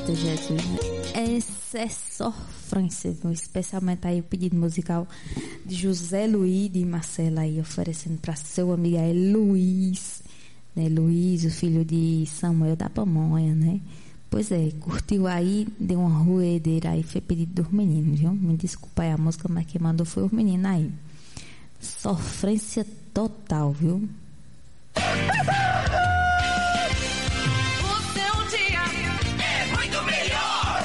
Jesus, essa é sofrência, especialmente aí o pedido musical de José Luiz de Marcela aí, oferecendo para seu amigo aí, Luiz, né? Luiz, o filho de Samuel da Pamonha, né? Pois é, curtiu aí, deu uma ruedeira aí, foi pedido dos meninos, viu? Me desculpa aí a música, mas quem mandou foi os meninos aí. Sofrência total, viu? O seu dia é muito melhor.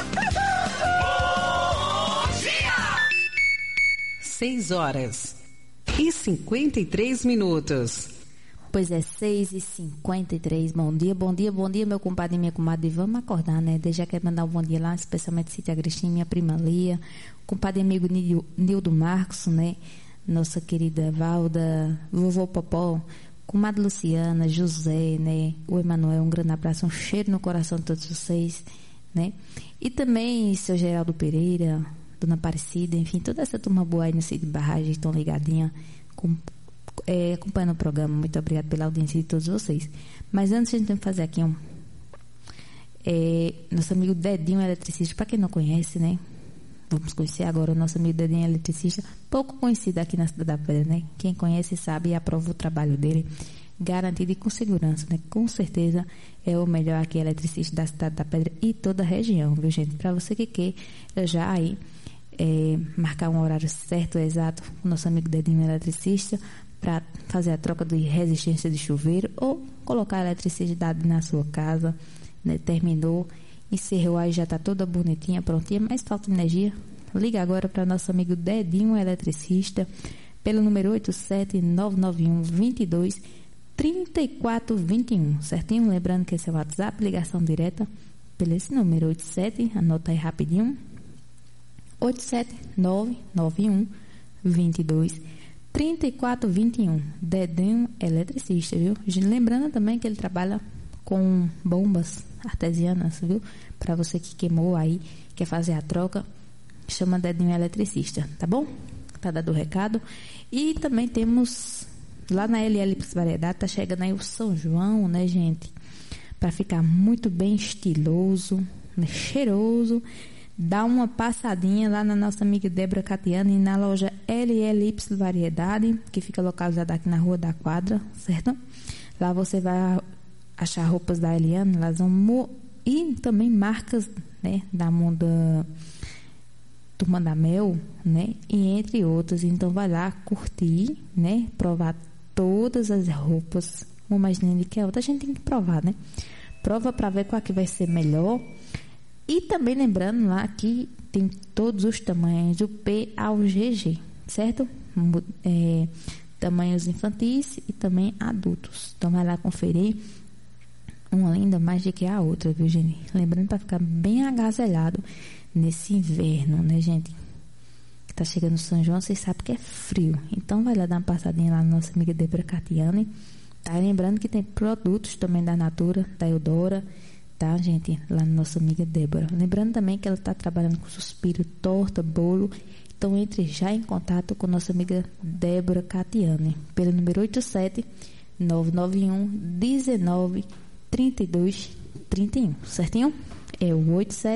Bom dia! 6h53. Pois é, 6h53. Bom dia, bom dia, bom dia, meu compadre e minha comadre. Vamos acordar, né? Desde já quero mandar um bom dia lá, especialmente Cíntia Agrestim, minha prima Lia, compadre e amigo Nildo Marcos, né? Nossa querida Valda, vovô Popó, comadre Luciana, José, né? O Emanuel, um grande abraço, um cheiro no coração de todos vocês, né? E também seu Geraldo Pereira, Dona Aparecida, enfim, toda essa turma boa aí no Cid Barragem, estão ligadinha, acompanhando o programa. Muito obrigada pela audiência de todos vocês. Mas antes a gente tem que fazer aqui nosso amigo Dedinho Eletricista, para quem não conhece, né? Vamos conhecer agora o nosso amigo Dedinho Eletricista, pouco conhecido aqui na Cidade da Pedra, né? Quem conhece sabe e aprova o trabalho dele, garantido e com segurança, né? Com certeza é o melhor aqui eletricista da Cidade da Pedra e toda a região, viu, gente? Para você que quer já aí marcar um horário certo, exato, o nosso amigo Dedinho Eletricista, para fazer a troca de resistência de chuveiro ou colocar a eletricidade na sua casa, né? Terminou, encerrou aí, já está toda bonitinha, prontinha, mas falta energia. Liga agora para nosso amigo Dedinho Eletricista pelo número 87-991-22-3421, certinho? Lembrando que esse é o WhatsApp, ligação direta pelo esse número 87, anota aí rapidinho, 87-991-22-3421, Dedinho Eletricista, viu? Lembrando também que ele trabalha com bombas artesianas, viu? Para você que queimou aí, quer fazer a troca, chama Dedinho Eletricista, tá bom? Tá dado o recado. E também temos lá na LL Variedade, tá chegando aí o São João, né, gente? Para ficar muito bem estiloso, né, cheiroso, dá uma passadinha lá na nossa amiga Débora Catiani, na loja LL Variedade, que fica localizada aqui na Rua da Quadra, certo? Lá você vai achar roupas da Eliane, e também marcas, né, da moda Turma da Mel, né, e entre outras. Então vai lá curtir, né, provar todas as roupas, uma mais linda que a outra. A gente tem que provar, né? Prova para ver qual que vai ser melhor. E também lembrando lá que tem todos os tamanhos, do P ao GG, certo? Tamanhos infantis e também adultos. Então vai lá conferir. Uma linda mais do que a outra, viu, gente? Lembrando para ficar bem agasalhado nesse inverno, né, gente? Que tá chegando o São João, vocês sabem que é frio. Então vai lá dar uma passadinha lá na nossa amiga Débora Catiani, tá? Lembrando que tem produtos também da Natura, da Eudora, tá, gente? Lá na nossa amiga Débora. Lembrando também que ela tá trabalhando com suspiro, torta, bolo. Então entre já em contato com nossa amiga Débora Catiani pelo número 87-991-19-32-31, certinho? É o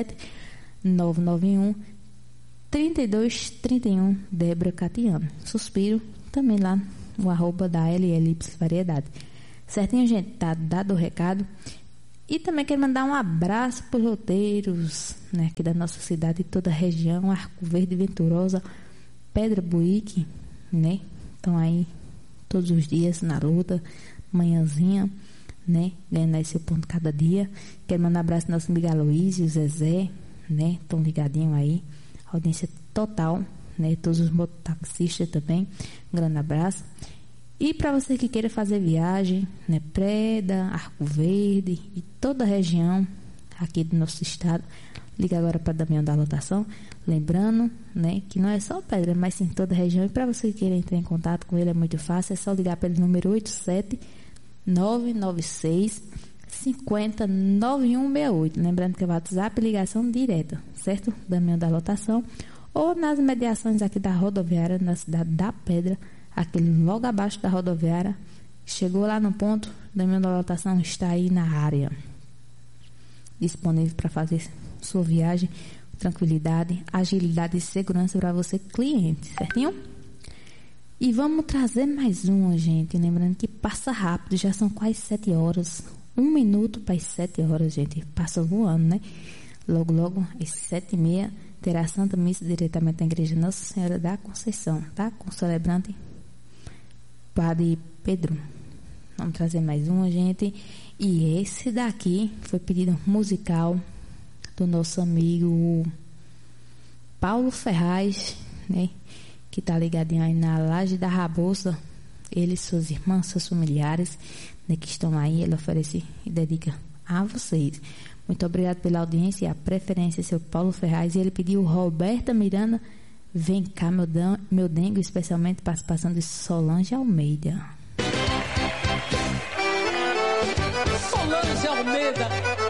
87-991-32-31, Débora Catiani. Suspiro, também lá no @ da LL Variedade. Certinho, gente? Tá dado o recado. E também quero mandar um abraço para os roteiros, né, aqui da nossa cidade e toda a região, Arco Verde, Venturosa, Pedra Buíque, né? Estão aí todos os dias na luta, manhãzinha, né? Ganhando aí seu ponto cada dia. Quero mandar um abraço ao nosso amigo Aloysio, Zezé, né? Estão ligadinho aí. Audiência total, né? Todos os mototaxistas também. Um grande abraço. E para você que queira fazer viagem, né? Preda, Arco Verde e toda a região aqui do nosso estado, liga agora para Damião da Lotação. Lembrando, né, que não é só Pedra, mas sim toda a região. E para você que queira entrar em contato com ele é muito fácil, é só ligar pelo número 87-996-50-9168. Lembrando que é WhatsApp, ligação direta, certo? Damião da Lotação. Ou nas mediações aqui da rodoviária, na cidade da Pedra, aquele logo abaixo da rodoviária. Chegou lá no ponto, Damião da Lotação está aí na área, disponível para fazer sua viagem, tranquilidade, agilidade e segurança para você, cliente, certinho? E vamos trazer mais uma, gente. Lembrando que passa rápido, já são quase 7 horas. 1 minuto para as 7 horas, gente. Passa voando, né? Logo, logo, às 7h30, terá a Santa Missa diretamente da Igreja Nossa Senhora da Conceição, tá? Com o celebrante Padre Pedro. Vamos trazer mais uma, gente. E esse daqui foi pedido musical do nosso amigo Paulo Ferraz, né? Que tá ligadinho aí na Laje da Rabosa. Ele, suas irmãs, seus familiares, né, que estão aí, ele oferece e dedica a vocês. Muito obrigado pela audiência e a preferência, seu Paulo Ferraz. E ele pediu Roberta Miranda, Vem Cá, meu dengo, especialmente participação de Solange Almeida. Solange Almeida,